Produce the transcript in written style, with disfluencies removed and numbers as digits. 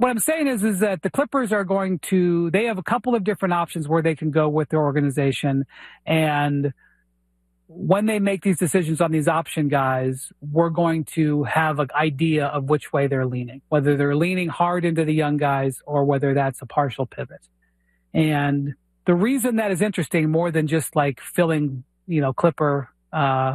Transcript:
what I'm saying is that the Clippers are they have a couple of different options where they can go with their organization. And when they make these decisions on these option guys, we're going to have an idea of which way they're leaning, whether they're leaning hard into the young guys or whether that's a partial pivot. And the reason that is interesting more than just like filling, Clipper